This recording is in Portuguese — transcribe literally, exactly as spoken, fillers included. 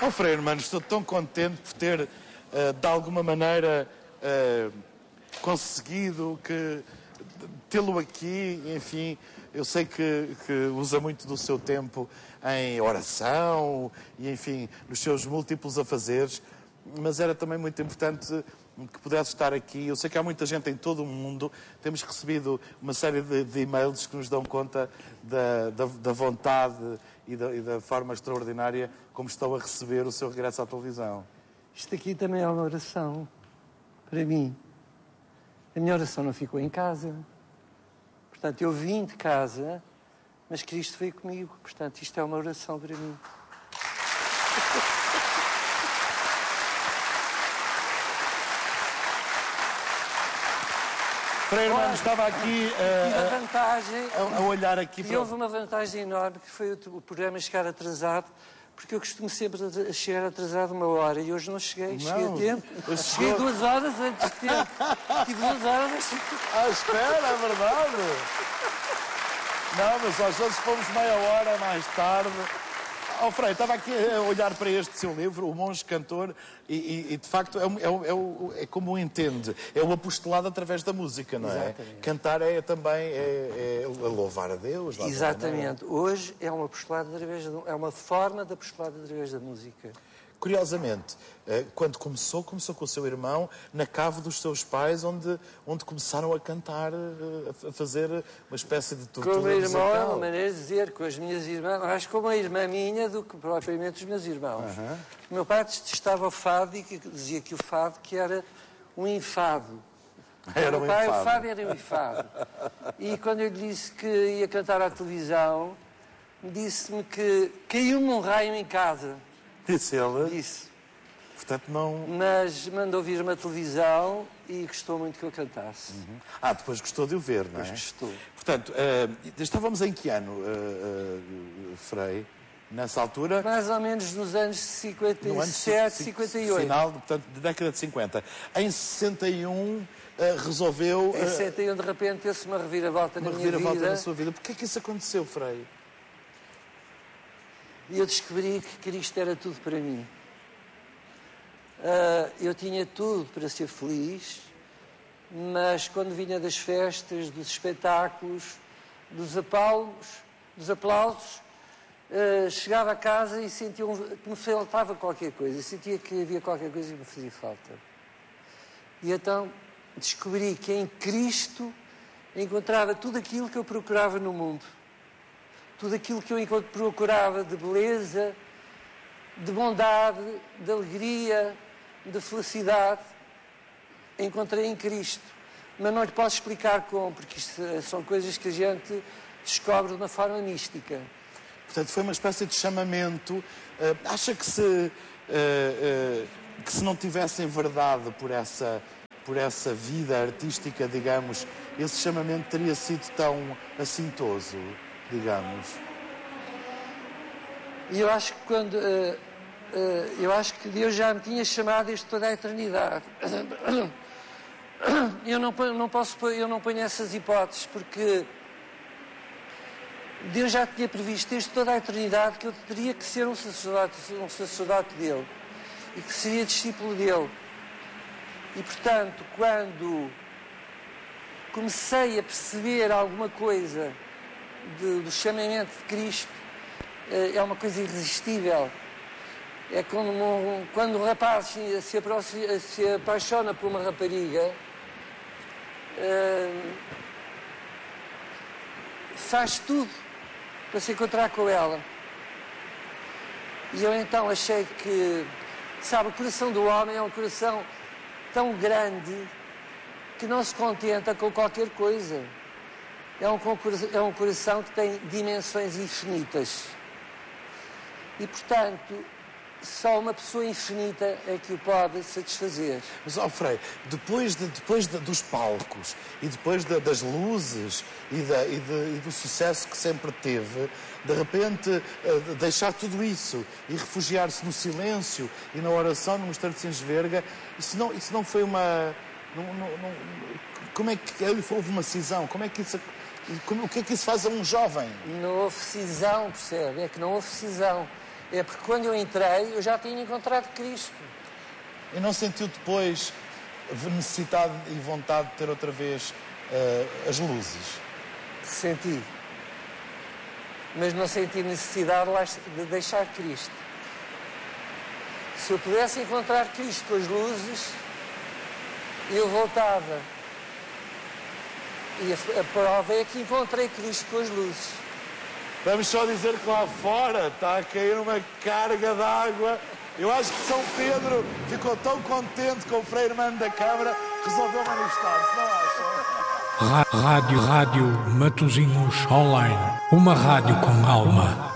Oh, Frei Hermano, estou tão contente por ter, uh, de alguma maneira, uh, conseguido que tê-lo aqui. Enfim, eu sei que, que usa muito do seu tempo em oração e, enfim, nos seus múltiplos afazeres, mas era também muito importante que pudesse estar aqui. Eu sei que há muita gente em todo o mundo. Temos recebido uma série de, de e-mails que nos dão conta da, da, da vontade e da, e da forma extraordinária como estão a receber o seu regresso à televisão. Isto aqui também é uma oração para mim. A minha oração não ficou em casa. Portanto, eu vim de casa, mas Cristo veio comigo. Portanto, isto é uma oração para mim. Frei Hermano, estava aqui uh, a, vantagem, a, a olhar aqui para... E houve uma vantagem enorme, que foi o, o programa chegar atrasado, porque eu costumo sempre a chegar atrasado uma hora, e hoje não cheguei, não, cheguei a tempo. Cheguei chegou... duas horas antes de tempo. Tive duas horas... À espera, é verdade. Não, mas às vezes fomos meia hora mais tarde. Oh, Frei, estava aqui a olhar para este seu livro, O Monge Cantor, e, e, e de facto é, é, é, é como o entende, é o apostolado através da música, não é? Exatamente. Cantar é também é, é louvar a Deus. Exatamente. Hoje é um apostolado através de, é uma forma de apostolado através da música. Curiosamente, quando começou, começou com o seu irmão na cave dos seus pais, onde, onde começaram a cantar, a fazer uma espécie de tortura musical. Com o meu irmão é uma musical. maneira de dizer, com as minhas irmãs, mais com uma irmã minha do que propriamente os meus irmãos. Uh-huh. O meu pai detestava o fado e que dizia que o fado que era um enfado. Era o meu pai, o fado era um enfado. E quando eu lhe disse que ia cantar à televisão, disse-me que caiu-me um raio em casa. Disse ele? Disse. Portanto, não... Mas mandou vir uma televisão e gostou muito que eu cantasse. Uhum. Ah, depois gostou de o ver, não é? Depois gostou. Portanto, uh, estávamos em que ano, uh, uh, Frei? Nessa altura? Mais ou menos nos anos cinquenta e sete, cinquenta e oito. Final, portanto, da década de cinquenta. Em sessenta e um, uh, resolveu... Uh, em sessenta e um, de repente, teve-se uma reviravolta na minha vida. Uma reviravolta na sua vida. Porquê é que isso aconteceu, Frei? E eu descobri que Cristo era tudo para mim. Uh, eu tinha tudo para ser feliz, mas quando vinha das festas, dos espetáculos, dos aplausos, dos aplausos, uh, chegava a casa e sentia um, que me faltava qualquer coisa. Eu sentia que havia qualquer coisa que me fazia falta. E então descobri que em Cristo encontrava tudo aquilo que eu procurava no mundo. Tudo aquilo que eu procurava de beleza, de bondade, de alegria, de felicidade, encontrei em Cristo. Mas não lhe posso explicar como, porque isto são coisas que a gente descobre de uma forma mística. Portanto, foi uma espécie de chamamento. Uh, acha que se, uh, uh, que se não tivessem verdade por essa, por essa vida artística, digamos, esse chamamento teria sido tão assintoso? Digamos. E eu acho que quando uh, uh, eu acho que Deus já me tinha chamado desde toda a eternidade. Eu não não posso eu não ponho essas hipóteses porque Deus já tinha previsto desde toda a eternidade que eu teria que ser um sacerdote, um sacerdote dele e que seria discípulo dele. E portanto, quando comecei a perceber alguma coisa De, do chamamento de Cristo, é uma coisa irresistível. É como um, quando o rapaz se, se apaixona por uma rapariga, uh, faz tudo para se encontrar com ela. E eu então achei que, sabe, o coração do homem é um coração tão grande que não se contenta com qualquer coisa. É um, é um coração que tem dimensões infinitas. E, portanto, só uma pessoa infinita é que o pode satisfazer. Mas, ó, Frei, depois, de, depois de, dos palcos e depois de, das luzes e, da, e, de, e do sucesso que sempre teve, de repente uh, deixar tudo isso e refugiar-se no silêncio e na oração no Mosteiro de Sensverga, isso não, isso não foi uma... Não, não, não, como é que houve uma cisão? Como é que isso... Como, o que é que isso faz a um jovem? Não houve cisão, percebe? É que não houve cisão. É porque quando eu entrei, eu já tinha encontrado Cristo. E não sentiu depois necessidade e vontade de ter outra vez uh, as luzes? Senti. Mas não senti necessidade de deixar Cristo. Se eu pudesse encontrar Cristo com as luzes, eu voltava. E a, a prova é que encontrei Cristo com as luzes. Vamos só dizer que lá fora está a cair uma carga de água. Eu acho que São Pedro ficou tão contente com o Frei Irmão da Câmara que resolveu manifestar-se, não acham? Rádio, rádio Matosinhos Online. Uma rádio com alma.